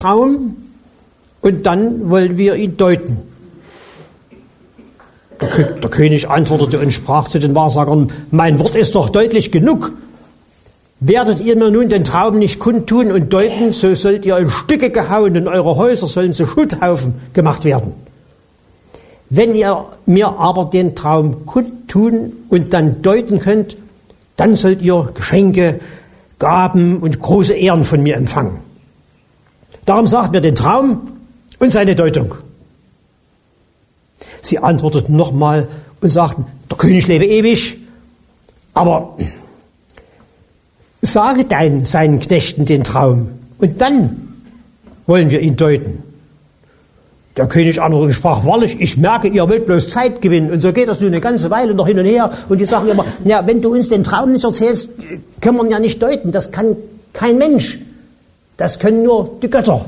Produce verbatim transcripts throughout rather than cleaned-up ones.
Traum und dann wollen wir ihn deuten. Der König antwortete und sprach zu den Wahrsagern: Mein Wort ist doch deutlich genug. Werdet ihr mir nun den Traum nicht kundtun und deuten, so sollt ihr in Stücke gehauen und eure Häuser sollen zu Schutthaufen gemacht werden. Wenn ihr mir aber den Traum kundtun und dann deuten könnt, dann sollt ihr Geschenke, Gaben und große Ehren von mir empfangen. Darum sagt mir den Traum und seine Deutung. Sie antworteten nochmal und sagten: Der König lebe ewig, aber sage dein, seinen Knechten den Traum und dann wollen wir ihn deuten. Der König antwortete und sprach: Wahrlich, ich merke, ihr wollt bloß Zeit gewinnen. Und so geht das nun eine ganze Weile noch hin und her. Und die sagen immer: Ja, wenn du uns den Traum nicht erzählst, können wir ihn ja nicht deuten. Das kann kein Mensch. Das können nur die Götter.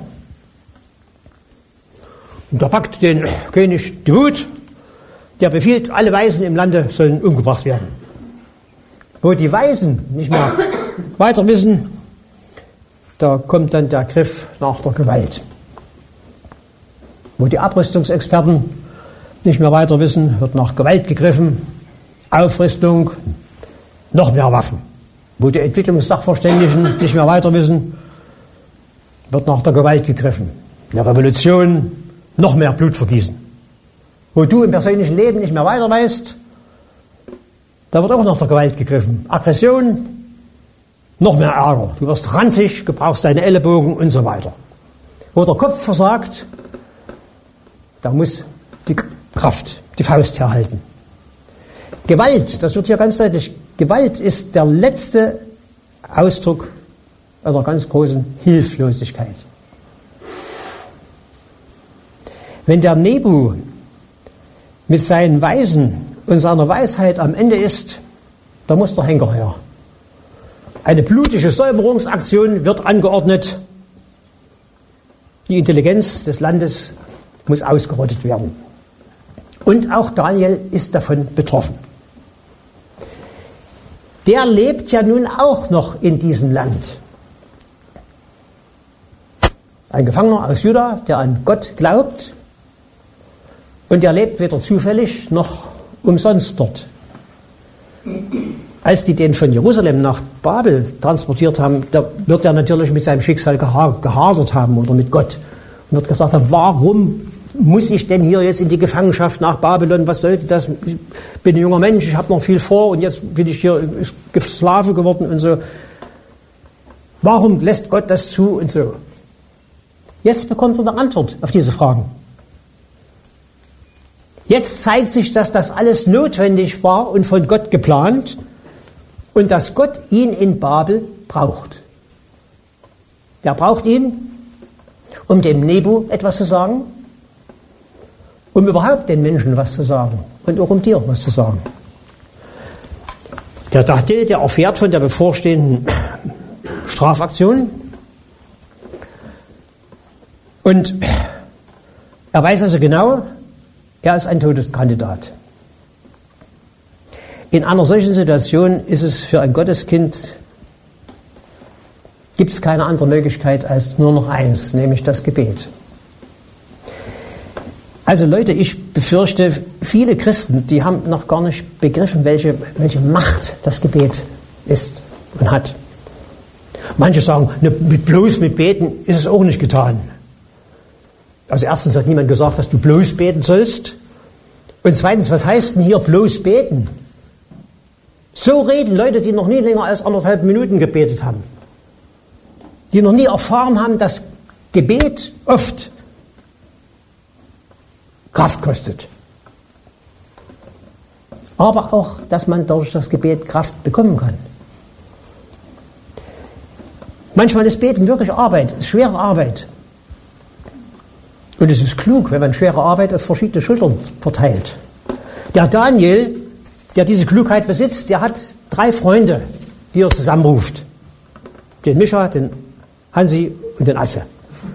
Und da packt den König die Wut. Der befiehlt, alle Weisen im Lande sollen umgebracht werden. Wo die Weisen nicht mehr weiter wissen, da kommt dann der Griff nach der Gewalt. Wo die Abrüstungsexperten nicht mehr weiter wissen, wird nach Gewalt gegriffen, Aufrüstung, noch mehr Waffen. Wo die Entwicklungssachverständigen nicht mehr weiter wissen, wird nach der Gewalt gegriffen. Eine Revolution, noch mehr Blut vergießen. Wo du im persönlichen Leben nicht mehr weiter weißt, da wird auch nach der Gewalt gegriffen. Aggression, noch mehr Ärger. Du wirst ranzig, gebrauchst deine Ellenbogen und so weiter. Wo der Kopf versagt, da muss die Kraft, die Faust herhalten. Gewalt, das wird hier ganz deutlich, Gewalt ist der letzte Ausdruck einer ganz großen Hilflosigkeit. Wenn der Nebu mit seinen Weisen und seiner Weisheit am Ende ist, da muss der Henker her. Eine blutige Säuberungsaktion wird angeordnet. Die Intelligenz des Landes muss ausgerottet werden. Und auch Daniel ist davon betroffen. Der lebt ja nun auch noch in diesem Land. Ein Gefangener aus Juda, der an Gott glaubt, und der lebt weder zufällig noch umsonst dort. Als die den von Jerusalem nach Babel transportiert haben, da wird er natürlich mit seinem Schicksal gehadert haben oder mit Gott. Und wird gesagt haben: Warum muss ich denn hier jetzt in die Gefangenschaft nach Babylon? Was sollte das? Ich bin ein junger Mensch, ich habe noch viel vor und jetzt bin ich hier Sklave geworden und so. Warum lässt Gott das zu und so? Jetzt bekommt er eine Antwort auf diese Fragen. Jetzt zeigt sich, dass das alles notwendig war und von Gott geplant und dass Gott ihn in Babel braucht. Er braucht ihn, um dem Nebu etwas zu sagen, um überhaupt den Menschen was zu sagen und auch um dir was zu sagen. Der Daniel, der erfährt von der bevorstehenden Strafaktion und er weiß also genau, er ist ein Todeskandidat. In einer solchen Situation ist es für ein Gotteskind, gibt es keine andere Möglichkeit als nur noch eins, nämlich das Gebet. Also Leute, ich befürchte, viele Christen, die haben noch gar nicht begriffen, welche, welche Macht das Gebet ist und hat. Manche sagen, ne, mit bloß mit Beten ist es auch nicht getan. Also erstens hat niemand gesagt, dass du bloß beten sollst. Und zweitens, was heißt denn hier bloß beten? So reden Leute, die noch nie länger als anderthalb Minuten gebetet haben. Die noch nie erfahren haben, dass Gebet oft Kraft kostet. Aber auch, dass man durch das Gebet Kraft bekommen kann. Manchmal ist Beten wirklich Arbeit, ist schwere Arbeit. Und es ist klug, wenn man schwere Arbeit auf verschiedene Schultern verteilt. Der Daniel, der diese Klugheit besitzt, der hat drei Freunde, die er zusammenruft. Den Micha, den Hansi und den Atze.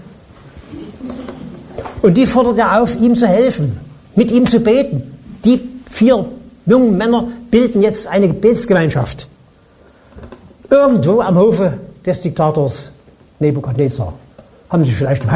Und die fordert er auf, ihm zu helfen, mit ihm zu beten. Die vier jungen Männer bilden jetzt eine Gebetsgemeinschaft. Irgendwo am Hofe des Diktators Nebukadnezar. haben sich vielleicht im